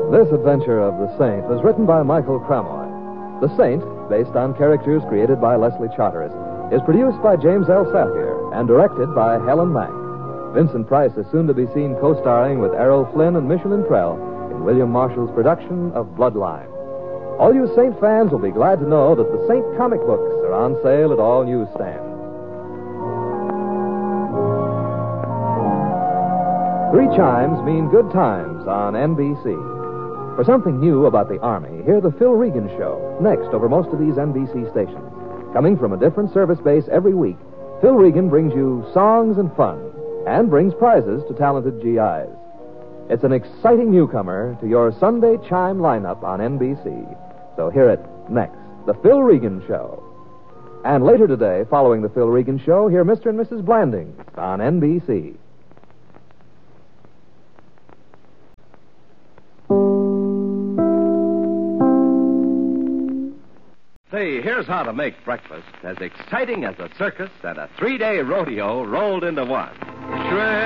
This adventure of The Saint was written by Michael Cramoy. The Saint, based on characters created by Leslie Charteris, is produced by James L. Saphir and directed by Helen Mack. Vincent Price is soon to be seen co-starring with Errol Flynn and Michelin Prell in William Marshall's production of Bloodline. All you Saint fans will be glad to know that the Saint comic books are on sale at all newsstands. 3 chimes mean good times on NBC. For something new about the Army, hear the Phil Regan Show, next over most of these NBC stations. Coming from a different service base every week, Phil Regan brings you songs and fun, and brings prizes to talented GIs. It's an exciting newcomer to your Sunday chime lineup on NBC. So hear it next, the Phil Regan Show. And later today, following the Phil Regan Show, hear Mr. and Mrs. Blandings on NBC. Say, here's how to make breakfast as exciting as a circus and a 3-day rodeo rolled into one.